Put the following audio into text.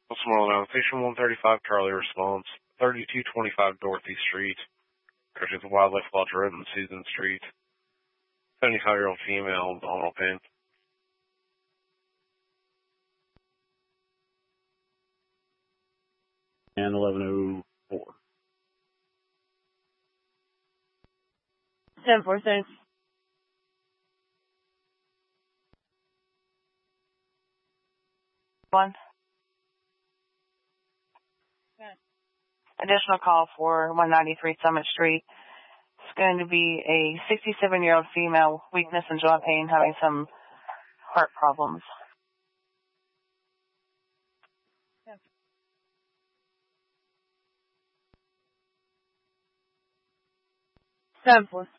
Baltimore, Alabama. Station 135, Charlie response. 3225 Dorothy Street. Courtesy of the Wildlife Lodge, Redmond, Susan Street. 75-year-old female, abdominal pain. And 1104. 1046. One. Additional call for 193 Summit Street. It's going to be a 67-year-old female, weakness and joint pain, having some heart problems. 10-4.